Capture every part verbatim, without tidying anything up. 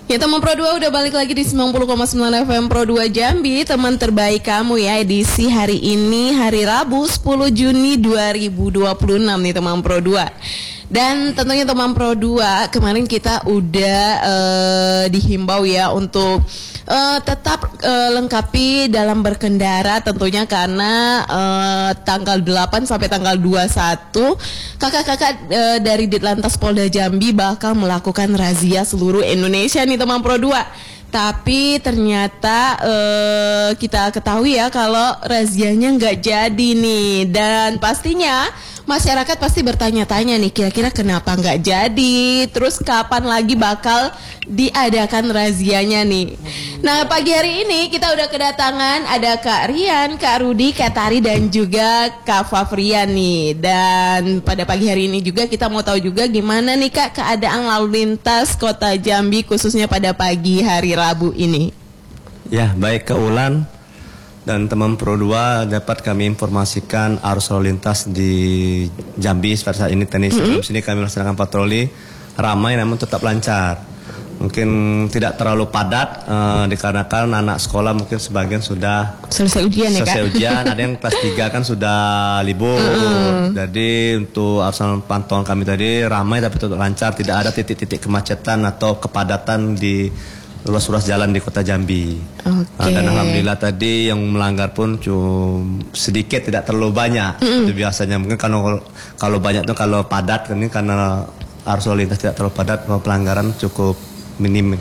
Ya teman Pro dua udah balik lagi di sembilan puluh koma sembilan F M Pro dua Jambi. Teman terbaik kamu ya, edisi hari ini hari Rabu sepuluh Juni dua ribu dua puluh enam nih teman Pro dua. Dan tentunya teman Pro dua, kemarin kita udah uh, dihimbau ya untuk uh, tetap uh, lengkapi dalam berkendara tentunya, karena uh, tanggal delapan sampai tanggal dua puluh satu kakak-kakak uh, dari Ditlantas Polda Jambi bakal melakukan razia seluruh Indonesia nih teman Pro dua. Tapi ternyata uh, kita ketahui ya kalau razianya nggak jadi nih, dan pastinya masyarakat pasti bertanya-tanya nih, kira-kira kenapa nggak jadi, terus kapan lagi bakal diadakan razianya nih. Nah pagi hari ini kita udah kedatangan ada Kak Rian, Kak Rudi, Kak Tari dan juga Kak Fafrian nih. Dan pada pagi hari ini juga kita mau tahu juga gimana nih Kak keadaan lalu lintas Kota Jambi khususnya pada pagi hari Rabu ini. Ya baik Kak Ulan dan teman Pro dua, dapat kami informasikan arus lalu lintas di Jambi pada saat ini. Tenis mm-hmm. sini kami melaksanakan patroli ramai namun tetap lancar. Mungkin tidak terlalu padat uh, dikarenakan anak sekolah mungkin sebagian sudah selesai ujian ya Kak. Selesai ujian, ada yang kelas tiga kan sudah libur. Mm-hmm. Jadi untuk arus pantauan kami tadi ramai tapi tetap lancar, tidak ada titik-titik kemacetan atau kepadatan di ruas-ruas jalan di Kota Jambi. Okay. Dan alhamdulillah tadi yang melanggar pun cuma sedikit, tidak terlalu banyak. Mm-hmm. Itu biasanya mungkin kalau kalau banyak tuh kalau padat, ini karena arus lalu lintas tidak terlalu padat, pelanggaran cukup minim.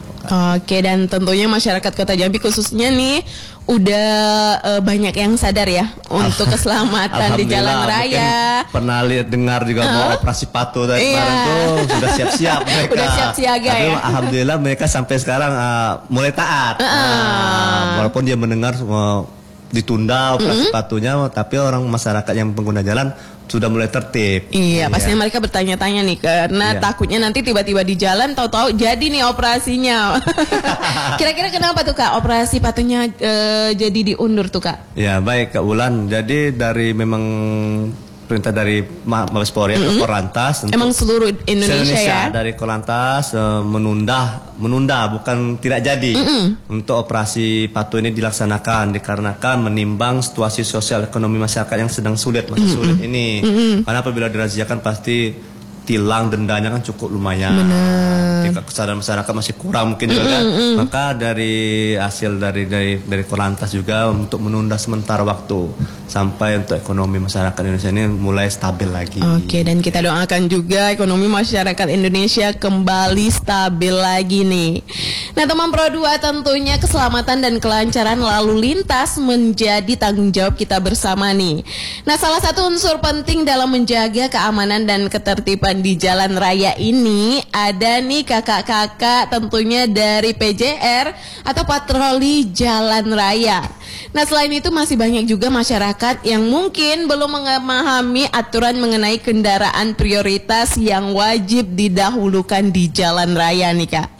Oke, dan tentunya masyarakat Kota Jambi khususnya nih udah uh, banyak yang sadar ya untuk keselamatan di jalan raya. Pernah lihat dengar juga uh-huh. mau operasi patuh tadi iya. kemarin tuh sudah siap-siap mereka. Udah siap-siaga ya. Alhamdulillah mereka sampai sekarang uh, mulai taat. Uh-huh. Uh, walaupun dia mendengar uh, ditunda operasi uh-huh. patuhnya, tapi orang masyarakat yang pengguna jalan sudah mulai tertib. Iya, pastinya mereka bertanya-tanya nih karena iya. takutnya nanti tiba-tiba di jalan tahu-tahu jadi nih operasinya. Kira-kira kenapa tuh Kak operasi patuhnya uh, jadi diundur tuh Kak? Ya baik Kak Ulan, jadi dari memang perintah dari Mabes Polri mm-hmm. ke Korlantas. Emang seluruh Indonesia, Indonesia ya? Dari Korlantas uh, menunda, menunda bukan tidak jadi mm-hmm. untuk operasi patuh ini dilaksanakan dikarenakan menimbang situasi sosial ekonomi masyarakat yang sedang sulit, masih mm-hmm. sulit ini. Mm-hmm. Karena apabila diraziakan pasti tilang dendanya kan cukup lumayan. Jika kesadaran masyarakat masih kurang mungkin juga kan. Mm-hmm. Maka dari hasil dari dari dari Korlantas juga untuk menunda sementara waktu sampai untuk ekonomi masyarakat Indonesia ini mulai stabil lagi. Oke, dan kita doakan juga ekonomi masyarakat Indonesia kembali stabil lagi nih. Nah teman Pro dua, tentunya keselamatan dan kelancaran lalu lintas menjadi tanggung jawab kita bersama nih. Nah salah satu unsur penting dalam menjaga keamanan dan ketertiban di jalan raya ini ada nih kakak-kakak tentunya dari P J R atau patroli jalan raya. Nah selain itu masih banyak juga masyarakat yang mungkin belum memahami aturan mengenai kendaraan prioritas yang wajib didahulukan di jalan raya nih Kak.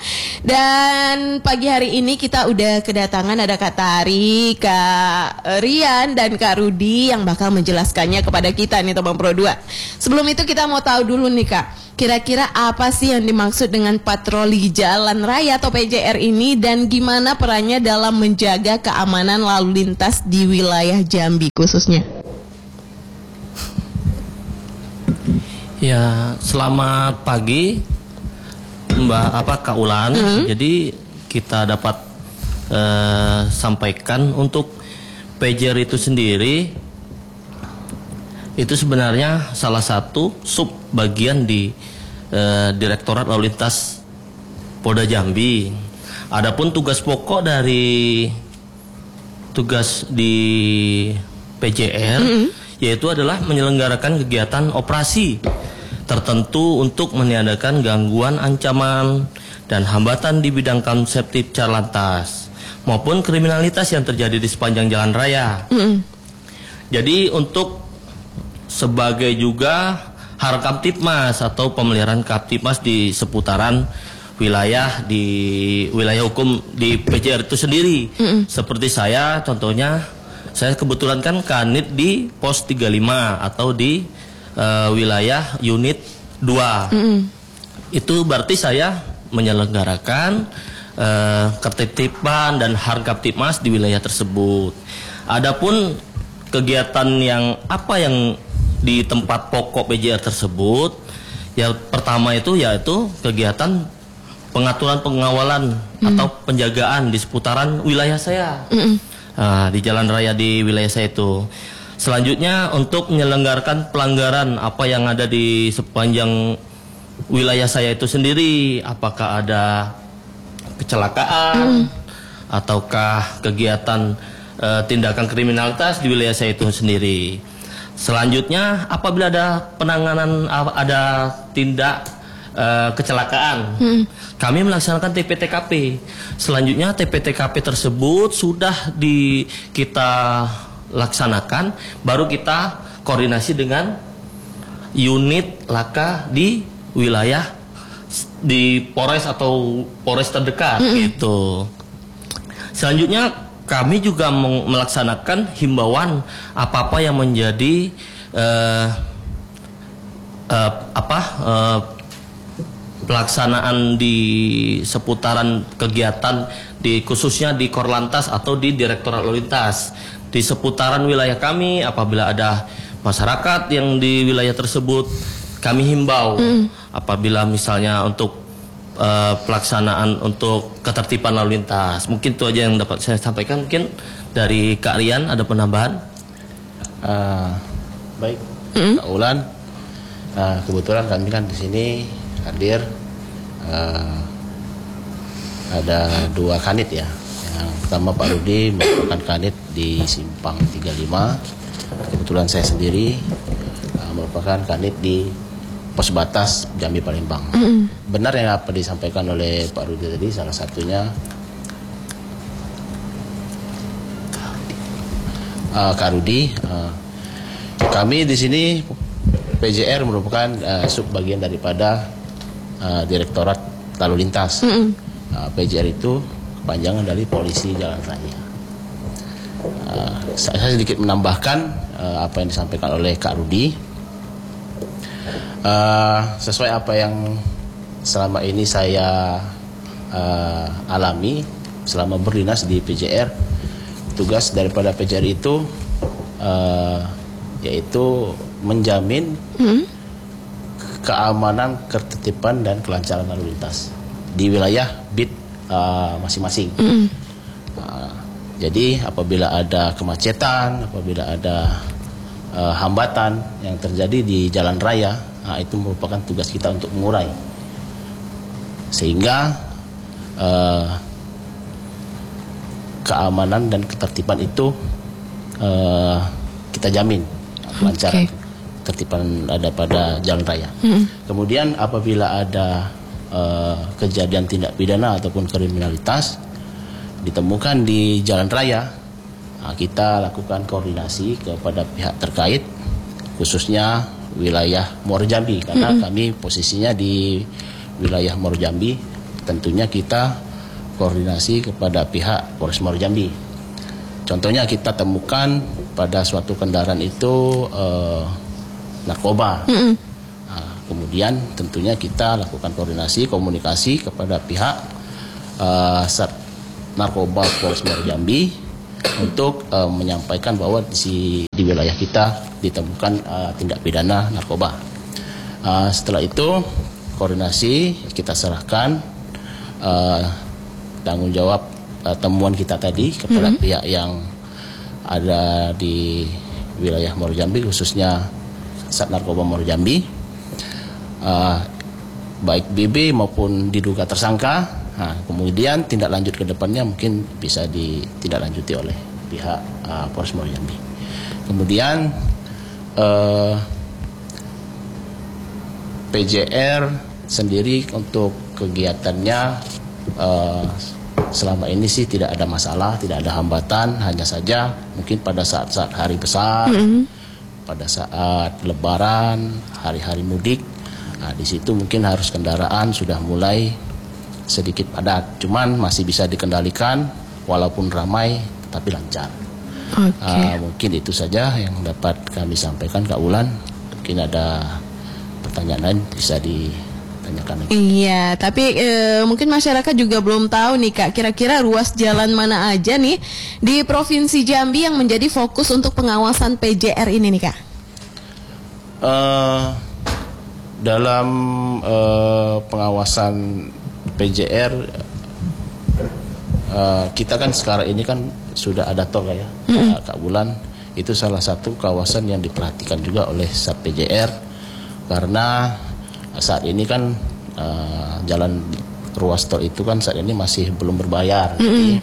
Dan pagi hari ini kita udah kedatangan ada Kak Tari, Kak Rian dan Kak Rudi yang bakal menjelaskannya kepada kita nih teman Pro dua. Sebelum itu kita mau tahu dulu nih Kak, kira-kira apa sih yang dimaksud dengan patroli jalan raya atau P J R ini dan gimana perannya dalam menjaga keamanan lalu lintas di wilayah Jambi khususnya? Ya, selamat pagi Mbak apa Kak Ulan. Mm-hmm. Jadi kita dapat uh, sampaikan untuk P J R itu sendiri itu sebenarnya salah satu sub bagian di uh, Direktorat Lalu Lintas Polda Jambi. Adapun tugas pokok dari tugas di P J R mm-hmm. yaitu adalah menyelenggarakan kegiatan operasi tertentu untuk meniadakan gangguan, ancaman, dan hambatan di bidang konseptif Corlantas maupun kriminalitas yang terjadi di sepanjang jalan raya. Mm-hmm. Jadi untuk sebagai juga Harkamtipmas atau pemeliharaan Kamtipmas di seputaran wilayah di wilayah hukum di P J R itu sendiri. Mm-hmm. Seperti saya contohnya, saya kebetulan kan kanit di pos tiga puluh lima atau di Uh, wilayah unit dua. Mm-hmm. Itu berarti saya menyelenggarakan uh, ketertiban dan harkaptipmas di wilayah tersebut. Adapun kegiatan yang apa yang di tempat pokok P J R tersebut, ya pertama itu yaitu kegiatan pengaturan pengawalan mm. atau penjagaan di seputaran wilayah saya, mm. nah, di jalan raya di wilayah saya itu. Selanjutnya untuk menyelenggarakan pelanggaran apa yang ada di sepanjang wilayah saya itu sendiri, apakah ada kecelakaan mm. ataukah kegiatan uh, tindakan kriminalitas di wilayah saya itu sendiri. Selanjutnya apabila ada penanganan, ada tindak Uh, kecelakaan, hmm. kami melaksanakan T P T K P. Selanjutnya T P T K P tersebut sudah di kita laksanakan, baru kita koordinasi dengan unit laka di wilayah di Polres atau Polres terdekat, hmm. gitu. Selanjutnya kami juga melaksanakan himbauan apa-apa yang menjadi uh, uh, apa uh, pelaksanaan di seputaran kegiatan di khususnya di Korlantas atau di Direktorat Lalu Lintas di seputaran wilayah kami. Apabila ada masyarakat yang di wilayah tersebut, kami himbau mm. apabila misalnya untuk uh, pelaksanaan untuk ketertiban lalu lintas. Mungkin itu aja yang dapat saya sampaikan. Mungkin dari Kak Rian ada penambahan? Uh, baik, mm. Kak Ulan. Uh, kebetulan kami kan di sini hadir uh, ada dua kanit ya. Yang pertama Pak Rudi merupakan kanit di Simpang tiga puluh lima. Kebetulan saya sendiri uh, merupakan kanit di pos batas Jambi Palembang. Mm. Benar yang apa disampaikan oleh Pak Rudi tadi, salah satunya uh, Kak Rudi. Uh, kami di sini P J R merupakan uh, subbagian daripada Uh, Direktorat Lalu Lintas. Mm-hmm. uh, P J R itu kepanjangan dari Polisi Jalan Raya. uh, Saya sedikit menambahkan uh, apa yang disampaikan oleh Kak Rudi. uh, Sesuai apa yang selama ini saya uh, alami selama berdinas di P J R. Tugas daripada P J R itu uh, yaitu menjamin mm-hmm. keamanan, ketertiban dan kelancaran lalu lintas di wilayah B I T uh, masing-masing. Mm. Uh, jadi apabila ada kemacetan, apabila ada uh, hambatan yang terjadi di jalan raya, uh, itu merupakan tugas kita untuk mengurai, sehingga uh, keamanan dan ketertiban itu uh, kita jamin kelancaran. Okay. Ketertiban ada pada jalan raya. Hmm. Kemudian apabila ada uh, kejadian tindak pidana ataupun kriminalitas ditemukan di jalan raya, nah, kita lakukan koordinasi kepada pihak terkait, khususnya wilayah Muaro Jambi, karena hmm. kami posisinya di wilayah Muaro Jambi. Tentunya kita koordinasi kepada pihak Polres Muaro Jambi. Contohnya kita temukan pada suatu kendaraan itu uh, narkoba. Mm-hmm. Nah, kemudian tentunya kita lakukan koordinasi komunikasi kepada pihak uh, Sat Narkoba Polres Muaro Jambi untuk uh, menyampaikan bahwa di, di wilayah kita ditemukan uh, tindak pidana narkoba. Uh, setelah itu koordinasi kita serahkan uh, tanggung jawab uh, temuan kita tadi kepada mm-hmm. pihak yang ada di wilayah Muaro Jambi, khususnya Sat Narkoba Muaro Jambi, uh, baik B B maupun diduga tersangka. Nah, kemudian tindak lanjut ke depannya mungkin bisa ditindaklanjuti oleh pihak uh, Polres Muaro Jambi. Kemudian uh, P J R sendiri untuk kegiatannya uh, selama ini sih tidak ada masalah, tidak ada hambatan, hanya saja mungkin pada saat-saat hari besar. Mm-hmm. Pada saat Lebaran, hari-hari mudik, nah, di situ mungkin harus kendaraan sudah mulai sedikit padat, cuman masih bisa dikendalikan walaupun ramai tapi lancar. Okay. Uh, mungkin itu saja yang dapat kami sampaikan, Kak Ulan. Mungkin ada pertanyaan lain bisa di ditanyakan. Iya, tapi e, mungkin masyarakat juga belum tahu nih Kak, kira-kira ruas jalan mana aja nih di Provinsi Jambi yang menjadi fokus untuk pengawasan P J R ini nih Kak? Uh, dalam uh, pengawasan P J R uh, kita kan sekarang ini kan sudah ada tol ya, mm-hmm. Kak Bulan. Itu salah satu kawasan yang diperhatikan juga oleh Sat P J R karena saat ini kan uh, jalan ruas tol itu kan saat ini masih belum berbayar. Mm-hmm. Jadi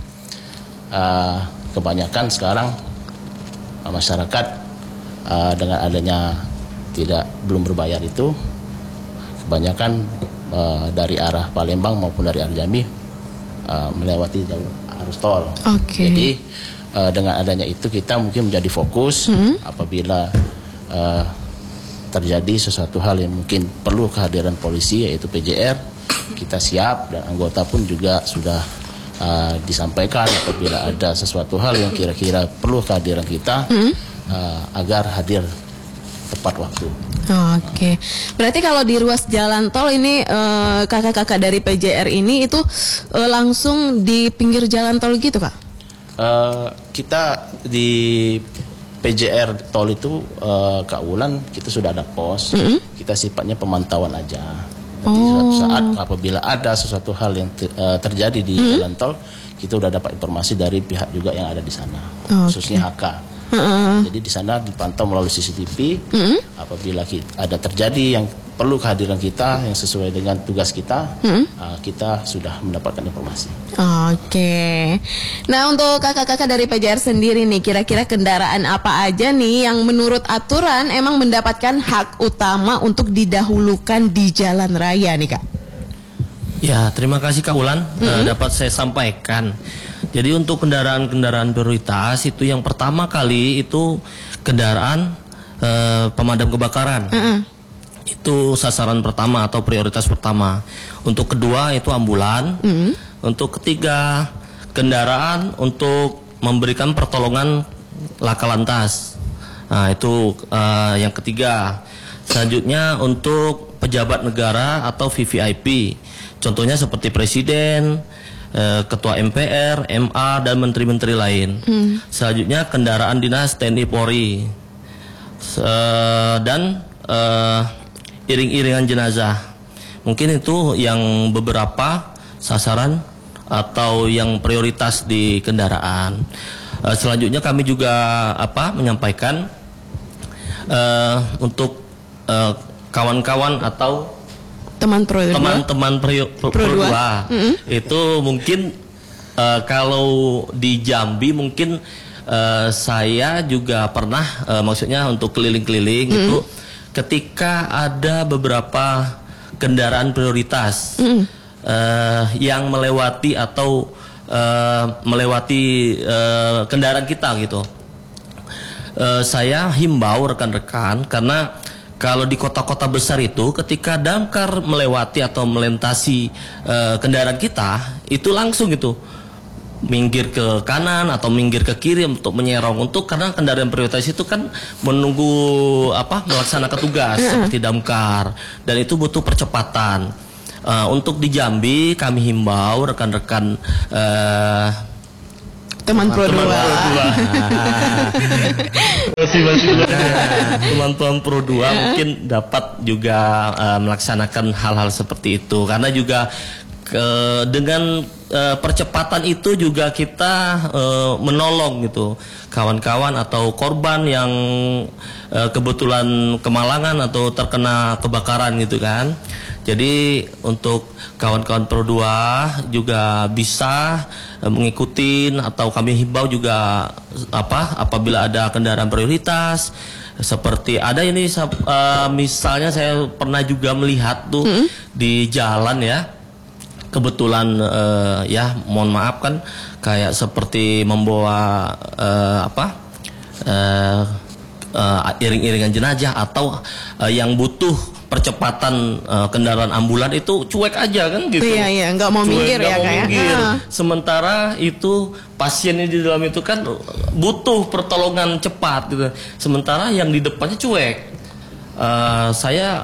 uh, kebanyakan sekarang uh, masyarakat uh, dengan adanya tidak belum berbayar itu kebanyakan uh, dari arah Palembang maupun dari arah Jambi uh, melewati jalur arus tol. Okay. Jadi uh, dengan adanya itu kita mungkin menjadi fokus mm-hmm. apabila uh, terjadi sesuatu hal yang mungkin perlu kehadiran polisi yaitu P J R, kita siap dan anggota pun juga sudah uh, disampaikan apabila ada sesuatu hal yang kira-kira perlu kehadiran kita mm-hmm. uh, agar hadir tepat waktu. Oke, okay. Berarti kalau di ruas jalan tol ini uh, kakak-kakak dari P J R ini itu uh, langsung di pinggir jalan tol gitu Kak? Uh, kita di P J R tol itu uh, Kak Wulan kita sudah ada pos, mm-hmm. kita sifatnya pemantauan aja. Nanti oh. suatu saat apabila ada sesuatu hal yang te- uh, terjadi di mm-hmm. jalan tol, kita sudah dapat informasi dari pihak juga yang ada di sana, okay. khususnya H K. Uh-uh. Jadi di sana dipantau melalui C C T V. Uh-uh. Apabila kita, ada terjadi yang perlu kehadiran kita yang sesuai dengan tugas kita, uh-uh. uh, kita sudah mendapatkan informasi. Oke. Okay. Nah untuk kakak-kakak dari P J R sendiri nih, kira-kira kendaraan apa aja nih yang menurut aturan emang mendapatkan hak utama untuk didahulukan di jalan raya nih Kak? Ya, terima kasih Kak Ulan. Uh-huh. uh, dapat saya sampaikan. Jadi untuk kendaraan-kendaraan prioritas itu yang pertama kali itu kendaraan eh, pemadam kebakaran. Uh-uh. Itu sasaran pertama atau prioritas pertama. Untuk kedua itu ambulan. Uh-uh. Untuk ketiga kendaraan untuk memberikan pertolongan laka lantas. Nah itu eh, yang ketiga. Selanjutnya untuk pejabat negara atau V V I P. Contohnya seperti presiden, Ketua M P R, M A, dan menteri-menteri lain. Hmm. Selanjutnya kendaraan dinas T N I Polri uh, dan uh, iring-iringan jenazah. Mungkin itu yang beberapa sasaran atau yang prioritas di kendaraan. Uh, selanjutnya kami juga apa menyampaikan uh, untuk uh, kawan-kawan atau teman-teman Pro, Pro, Pro dua mm-hmm. itu mungkin uh, kalau di Jambi mungkin uh, saya juga pernah uh, maksudnya untuk keliling-keliling mm-hmm. itu ketika ada beberapa kendaraan prioritas mm-hmm. uh, yang melewati atau uh, melewati uh, kendaraan kita gitu, uh, saya himbau rekan-rekan karena kalau di kota-kota besar itu ketika damkar melewati atau melintasi uh, kendaraan kita itu langsung gitu minggir ke kanan atau minggir ke kiri untuk menyerong untuk karena kendaraan prioritas itu kan menunggu apa melaksanakan tugas seperti damkar dan itu butuh percepatan. Uh, untuk di Jambi kami himbau rekan-rekan uh, teman Pro dua. Teman-teman Pro dua mungkin dapat juga uh, melaksanakan hal-hal seperti itu karena juga ke, dengan uh, percepatan itu juga kita uh, menolong gitu kawan-kawan atau korban yang uh, kebetulan kemalangan atau terkena kebakaran gitu kan. Jadi untuk kawan-kawan Pro dua juga bisa uh, mengikuti atau kami himbau juga apa apabila ada kendaraan prioritas seperti ada ini uh, misalnya saya pernah juga melihat tuh hmm? di jalan ya kebetulan uh, ya mohon maaf kan kayak seperti membawa uh, apa uh, uh, iring-iringan jenazah atau uh, yang butuh percepatan uh, kendaraan ambulan itu cuek aja kan gitu. Iya iya, nggak mau cuek, minggir ya kayak. Uh. Sementara itu pasiennya di dalam itu kan butuh pertolongan cepat gitu. Sementara yang di depannya cuek. Uh, saya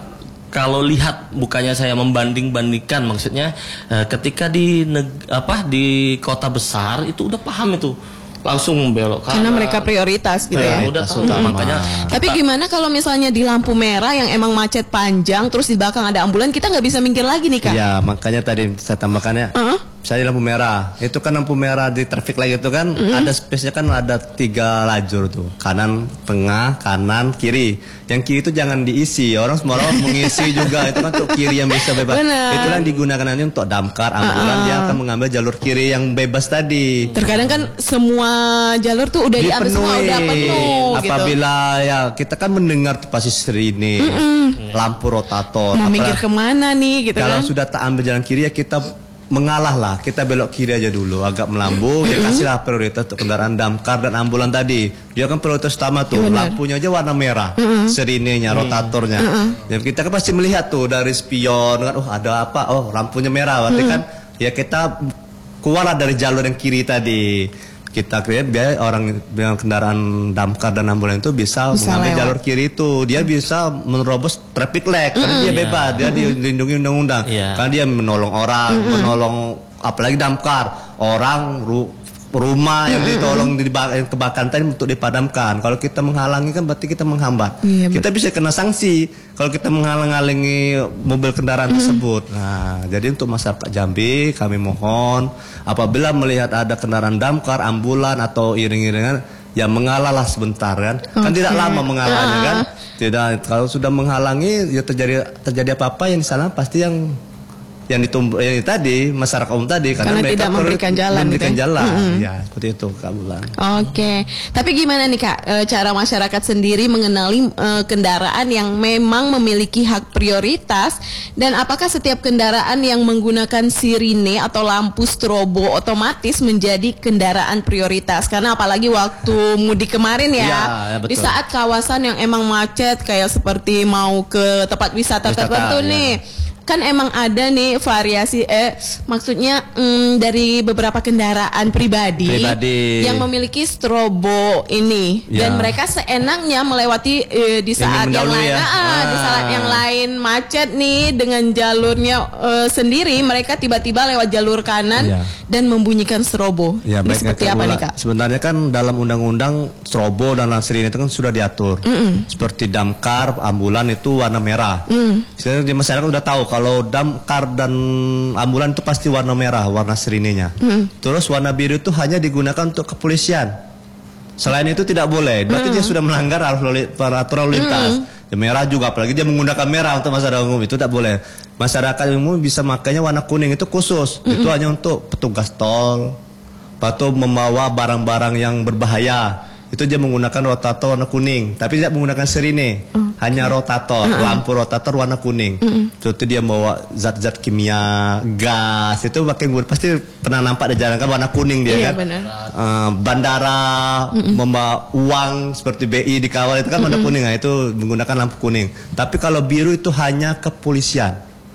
kalau lihat bukannya saya membanding-bandingkan, maksudnya eh, ketika di neg- apa di kota besar itu udah paham itu, langsung belok kanan. Karena mereka prioritas gitu ya. Udah tahu, makanya. Tapi gimana kalau misalnya di lampu merah yang emang macet panjang, terus di belakang ada ambulan, kita nggak bisa minggir lagi nih Kak? Ya, makanya tadi saya tambahkannya. Uh-huh. Saya lampu merah, itu kan lampu merah di traffic light itu kan Mm-hmm. ada space-nya kan ada tiga lajur tuh, kanan, tengah, kanan, kiri. Yang kiri itu jangan diisi, orang semua orang mengisi juga, itu kan untuk kiri yang bisa bebas. Bener. Itulah yang digunakan nanti untuk damkar, ambulan Uh-uh. dia akan mengambil jalur kiri yang bebas tadi. Terkadang kan semua jalur tuh udah diambil semua, udah penuh gitu. Apabila ya kita kan mendengar tuh pasti sirine, lampu rotator. Mau mikir apalagi- kemana nih gitu Kalau kan? sudah tak ambil jalan kiri ya kita mengalah lah, kita belok kiri aja dulu, agak melambung, ya kasihlah prioritas untuk kendaraan damkar dan ambulan tadi. Dia kan prioritas utama tuh, lampunya aja warna merah, sirinenya, rotatornya. Dan kita kan pasti melihat tuh dari spion kan, oh ada apa, oh lampunya merah, berarti kan ya kita keluar dari jalur yang kiri tadi. Kita kira biar orang dengan kendaraan damkar dan ambulan itu bisa, Bisa mengambil lewat. jalur kiri itu, dia bisa menerobos traffic light karena dia bebas, dia dilindungi undang-undang. Iya. Karena dia menolong orang, menolong apalagi damkar, orang ru- rumah yang ditolong diba- yang kebakaran tadi untuk dipadamkan. Kalau kita menghalangi kan berarti kita menghambat. Iya, kita bisa kena sanksi kalau kita menghalang-halangi mobil kendaraan tersebut. Nah, jadi untuk masyarakat Jambi kami mohon apabila melihat ada kendaraan damkar, ambulan atau iring-iringan, ya mengalahlah sebentar kan. Kan tidak lama mengalahnya kan. Tidak, kalau sudah menghalangi ya terjadi terjadi apa-apa yang di sana pasti yang yang ditumbuh yang tadi masyarakat umum tadi karena, Karena mereka tidak perlu memberikan jalan memberikan gitu ya? jalan. Mm-mm. Ya, seperti itu Kak Bulan. Oke, tapi gimana nih Kak, e, cara masyarakat sendiri mengenali e, kendaraan yang memang memiliki hak prioritas, dan apakah setiap kendaraan yang menggunakan sirine atau lampu strobo otomatis menjadi kendaraan prioritas? Karena apalagi waktu mudik kemarin ya, Iya, ya, betul. di saat kawasan yang emang macet kayak seperti mau ke tempat wisata, Wisata, tertentu ya. nih. Kan emang ada nih variasi eh maksudnya mm, dari beberapa kendaraan pribadi, Pribadi. yang memiliki strobo ini, Ya. dan mereka seenaknya melewati eh, di saat yang mendahului lain ya. ah, di saat Ah. yang lain macet nih dengan jalurnya eh, sendiri, mereka tiba-tiba lewat jalur kanan Ya. dan membunyikan strobo. Ya, Ini baik, seperti Kak apa Bulan. nih Kak? Sebenarnya kan dalam undang-undang strobo dan sirine itu kan sudah diatur. Seperti damkar, ambulan itu warna merah. Sekarang di masyarakat udah tahu kalau damkar dan ambulan itu pasti warna merah, warna sirinenya. Terus warna biru itu hanya digunakan untuk kepolisian. Selain itu tidak boleh. Berarti dia sudah melanggar arus lalu- peraturan lalu lintas. Ya, merah juga, apalagi dia menggunakan merah untuk masyarakat umum itu tidak boleh. Masyarakat umum bisa makanya warna kuning itu khusus. Itu hanya untuk petugas tol, atau membawa barang-barang yang berbahaya. Itu dia menggunakan rotator warna kuning, tapi tidak menggunakan sirine, hanya rotator, lampu rotator warna kuning. Itu dia membawa zat-zat kimia, gas, itu pakai pasti pernah nampak di jalan kan warna kuning dia Iya, kan. benar. Eh, bandara membawa uang seperti B I dikawal itu kan warna kuning, nah, itu menggunakan lampu kuning. Tapi kalau biru itu hanya kepolisian,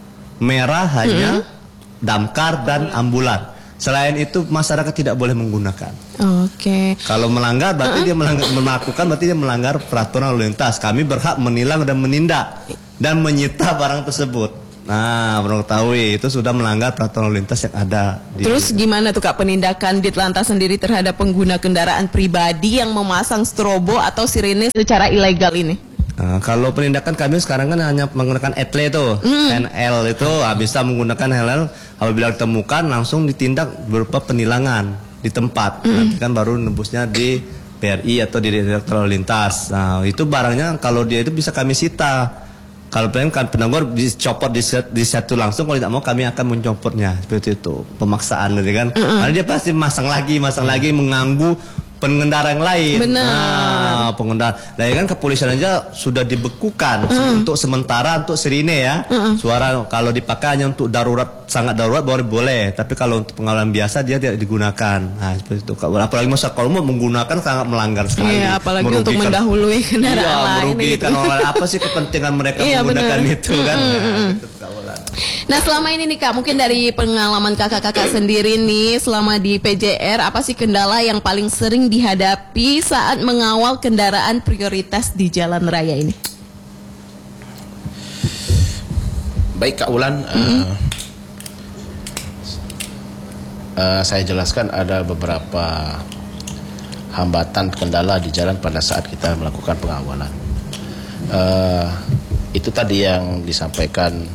merah hanya damkar dan ambulan. Selain itu masyarakat tidak boleh menggunakan. Oke. Kalau melanggar berarti dia melanggar, melakukan berarti dia melanggar peraturan lalu lintas. Kami berhak menilang dan menindak dan menyita barang tersebut. Nah, perlu ketahui itu sudah melanggar peraturan lalu lintas yang ada di. Terus gimana tuh Kak penindakan Ditlantas sendiri terhadap pengguna kendaraan pribadi yang memasang strobo atau sirine secara ilegal ini? Nah, kalau penindakan kami sekarang kan hanya menggunakan E T L E itu, N L itu ah, bisa menggunakan N L. Apabila ditemukan langsung ditindak berupa penilangan di tempat. Nanti kan baru nembusnya di P R I atau di Direktorat Lalu Lintas. Nah, itu barangnya kalau dia itu bisa kami sita. Kalau pengen kan penanggur dicopot di, di satu langsung, kalau tidak mau kami akan mencopotnya seperti itu, pemaksaan gitu kan. Karena dia pasti masang lagi, masang lagi mengganggu pengendara yang lain. Benar. Nah, pengendara. Nah, ya kan kepolisian aja sudah dibekukan untuk sementara untuk sirine ya. Suara kalau dipakai hanya untuk darurat, sangat darurat baru boleh. Tapi kalau untuk pengalaman biasa dia tidak digunakan. Nah, seperti itu. Apalagi masa kalau mau menggunakan sangat melanggar sekali. Iya, apalagi untuk Merugikan- mendahului kendaraan iya, lain merugikan gitu. orang. Apa sih kepentingan mereka Iya, menggunakan benar. itu kan? Nah, gitu, Kak Wulan. Nah selama ini nih Kak, mungkin dari pengalaman kakak-kakak sendiri nih selama di P J R, apa sih kendala yang paling sering dihadapi saat mengawal kendaraan prioritas di jalan raya ini? Baik Kak Ulan, mm-hmm. uh, uh, saya jelaskan ada beberapa hambatan kendala di jalan pada saat kita melakukan pengawalan. Uh, itu tadi yang disampaikan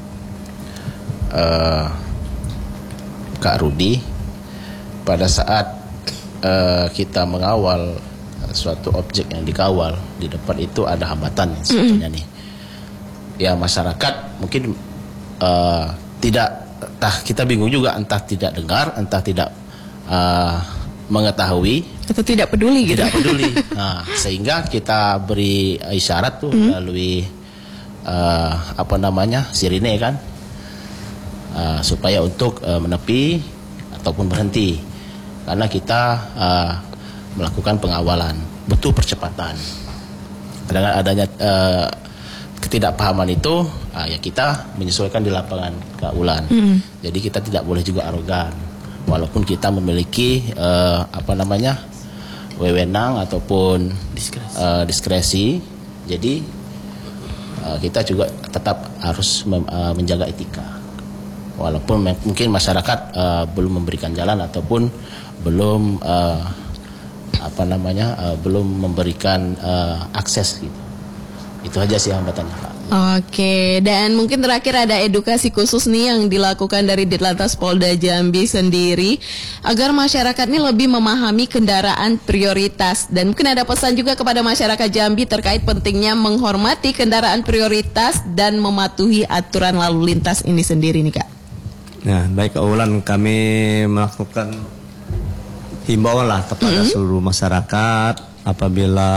uh, Kak Rudi, pada saat uh, kita mengawal suatu objek yang dikawal, di depan itu ada hambatan sebetulnya mm-hmm. nih. Ya masyarakat mungkin uh, tidak, entah kita bingung juga, entah tidak dengar, entah tidak uh, mengetahui atau tidak peduli gitu. Tidak peduli. Nah, sehingga kita beri isyarat tuh mm-hmm. melalui uh, apa namanya sirine kan, uh, supaya untuk uh, menepi ataupun berhenti, karena kita uh, melakukan pengawalan, butuh percepatan. Dengan adanya uh, ketidakpahaman itu, uh, ya kita menyesuaikan di lapangan Kak Ulan. Mm. Jadi kita tidak boleh juga arogan, walaupun kita memiliki uh, apa namanya wewenang ataupun diskresi. Uh, diskresi. Jadi uh, kita juga tetap harus mem, uh, menjaga etika, walaupun mungkin masyarakat uh, belum memberikan jalan ataupun belum uh, apa namanya uh, belum memberikan uh, akses gitu. Itu aja sih hambatannya Pak. Oke, dan mungkin terakhir ada edukasi khusus nih yang dilakukan dari Ditlantas Polda Jambi sendiri agar masyarakat ini lebih memahami kendaraan prioritas, dan mungkin ada pesan juga kepada masyarakat Jambi terkait pentingnya menghormati kendaraan prioritas dan mematuhi aturan lalu lintas ini sendiri nih Kak. Nah, baik Kak Ulan, kami melakukan himbauan lah kepada mm-hmm. seluruh masyarakat apabila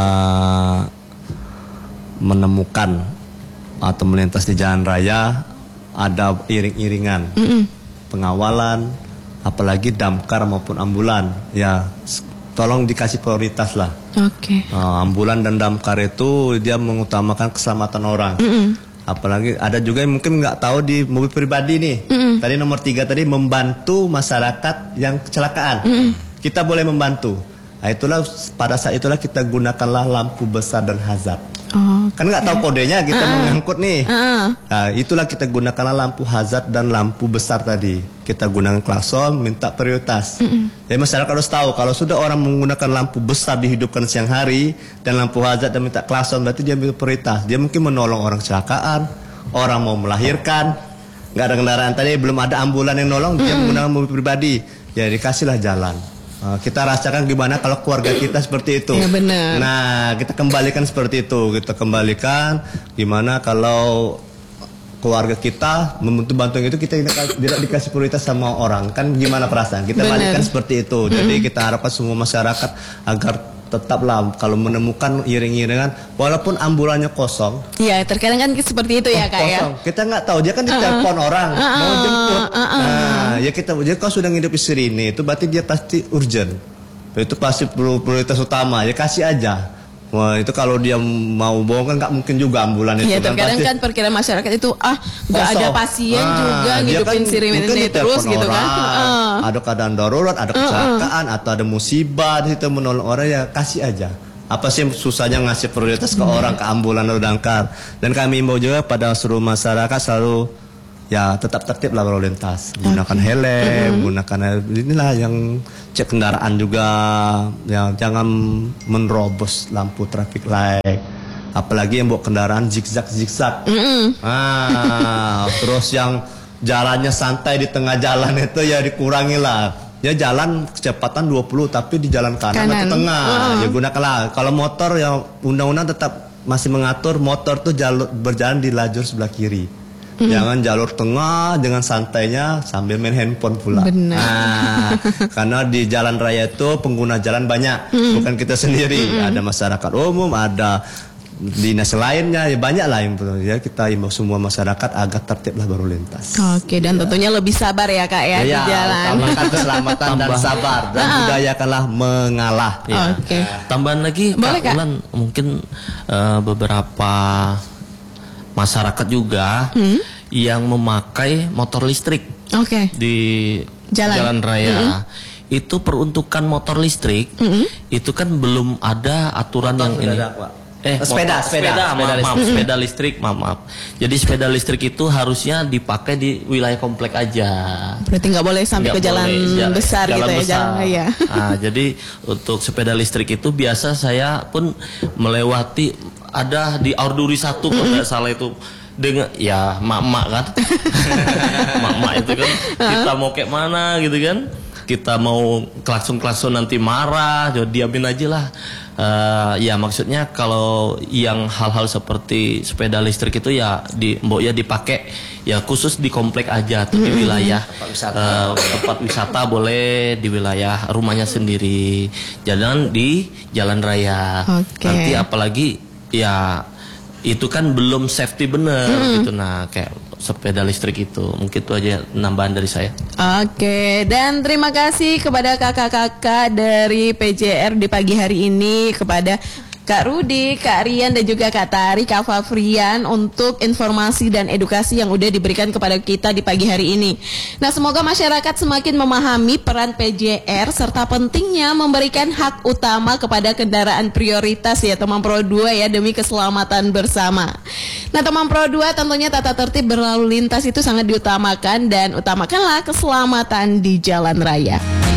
menemukan atau melintas di jalan raya ada iring-iringan mm-hmm. pengawalan, apalagi damkar maupun ambulan, ya tolong dikasih prioritas lah. Oke. Okay. Uh, ambulan dan damkar itu dia mengutamakan keselamatan orang. Mm-hmm. Apalagi ada juga yang mungkin nggak tahu di mobil pribadi nih. Mm-hmm. Tadi nomor tiga tadi membantu masyarakat yang kecelakaan. Mm-hmm. Kita boleh membantu. Nah, itulah pada saat itulah kita gunakanlah lampu besar dan hazard. Oh, kan nggak tahu kodenya kita uh, mengangkut nih. Uh. Nah, itulah kita gunakanlah lampu hazard dan lampu besar tadi. Kita gunakan klakson, minta prioritas. Uh-uh. Jadi masyarakat harus tahu kalau sudah orang menggunakan lampu besar dihidupkan siang hari dan lampu hazard dan minta klakson, berarti dia minta prioritas. Dia mungkin menolong orang kecelakaan, orang mau melahirkan, nggak ada kendaraan tadi, belum ada ambulan yang nolong, uh-uh. dia menggunakan mobil pribadi. Ya dikasihlah jalan. Uh, kita rasakan gimana kalau keluarga kita seperti itu. Ya, benar. Nah, kita kembalikan seperti itu. Kita kembalikan gimana kalau keluarga kita membantu bantuan itu kita tidak dikasih prioritas sama orang. Kan gimana perasaan? Kita benar. Balikan seperti itu. Mm-hmm. Jadi kita harapkan semua masyarakat agar tetaplah kalau menemukan iring-iringan walaupun ambulannya kosong. Iya, terkadang kan seperti itu ya Kak kosong. Ya. Kita nggak tahu, dia kan ditelepon uh-uh. orang uh-uh. mau jemput. Uh-uh. Nah, ya kita jadi kalau sudah ngidup istri ini itu berarti dia pasti urgent. Itu pasti prioritas utama. Ya kasih aja. Wah, itu kalau dia mau bohong kan nggak mungkin juga ambulan itu. Iya, terkadang kan perkiraan masyarakat itu ah nggak ada pasien ah, juga ngidupin kan, sirine ini terus gitu kan. Uh. Ada keadaan darurat, ada kecelakaan uh, uh. atau ada musibah di situ menolong orang, ya kasih aja. Apa sih susahnya ngasih prioritas ke hmm. orang, ke ambulan atau damkar. Dan kami imbau juga pada seluruh masyarakat selalu ya tetap tertib lah lalu lintas, gunakan okay. helm, mm-hmm. gunakan inilah yang cek kendaraan juga, ya jangan menerobos lampu traffic light, apalagi yang bawa kendaraan zigzag zigzag, mm-hmm. ah, terus yang jalannya santai di tengah jalan itu ya dikurangi lah, ya jalan kecepatan dua puluh tapi di jalan kanan, kanan. atau tengah, uh-huh. ya gunakanlah. Kalau motor ya undang-undang tetap masih mengatur motor tuh jalur berjalan di lajur sebelah kiri. Hmm. Jangan jalur tengah dengan santainya sambil main handphone pula. Benar. Nah, karena di jalan raya itu pengguna jalan banyak, hmm. bukan kita sendiri. Hmm. Ada masyarakat umum, ada dinas lainnya, ya banyak lah yang ya kita imbau semua masyarakat agar tertiblah baru lintas. Oke, dan ya. tentunya lebih sabar ya Kak ya, ya di jalan. Utamakan keselamatan dan sabar dan uh-huh. budayakanlah mengalah. Ya. Oke. Tambahan lagi Boleh, Kak Ulan, mungkin uh, beberapa masyarakat juga hmm? yang memakai motor listrik okay. di jalan, jalan raya. Mm-hmm. Itu peruntukan motor listrik mm-hmm. itu kan belum ada aturan motor yang ini. Ada, Pak. Eh, sepeda, motor, sepeda, sepeda, sepeda maaf, listrik. maaf, sepeda listrik, maaf, maaf. Jadi sepeda listrik itu harusnya dipakai di wilayah komplek aja. Berarti nggak boleh sampai Nggak ke jalan boleh, ja- besar gitu ya, besar. jalan raya. Nah, jadi untuk sepeda listrik itu biasa saya pun melewati ada di Aurduri satu kalau nggak salah itu dengan ya mak-mak kan, mak-mak itu kan kita mau kayak mana gitu kan. Kita mau klakson-klakson nanti marah, jadi diamin aja lah. Uh, ya maksudnya kalau yang hal-hal seperti sepeda listrik itu ya di mbok ya dipakai ya khusus di komplek aja tuh di wilayah Tempat wisata. uh, tempat wisata boleh di wilayah rumahnya sendiri, jangan di jalan raya. Oke. Nanti apalagi ya itu kan belum safety bener gitu. Nah kayak sepeda listrik itu mungkin itu aja nambahan dari saya. Oke, dan terima kasih kepada kakak-kakak dari P J R di pagi hari ini, kepada Kak Rudi, Kak Rian, dan juga Kak Tari, Kak Fafrian untuk informasi dan edukasi yang udah diberikan kepada kita di pagi hari ini. Nah, semoga masyarakat semakin memahami peran P J R serta pentingnya memberikan hak utama kepada kendaraan prioritas ya teman Pro dua ya, demi keselamatan bersama. Nah, teman Pro dua tentunya tata tertib berlalu lintas itu sangat diutamakan, dan utamakanlah keselamatan di jalan raya.